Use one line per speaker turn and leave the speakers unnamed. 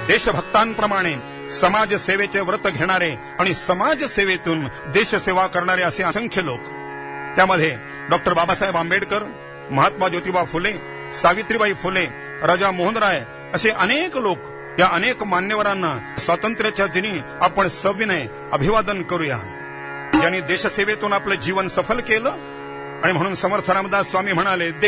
देशभक्तांप्रमाणे समाज सेवेचे व्रत घेणारे आणि समाज सेवेतून देशसेवा करणारे असे असंख्य लोक, त्यामध्ये डॉक्टर बाबासाहेब आंबेडकर, महात्मा ज्योतिबा फुले, सावित्रीबाई फुले, राजा मोहन राय असे अनेक लोक, या अनेक मान्यवरांना स्वातंत्र्याच्या दिनी आपण सविनय अभिवादन करूया, ज्यांनी देशसेवेतून आपलं जीवन सफल केलं. आणि म्हणून समर्थ रामदास स्वामी म्हणाले,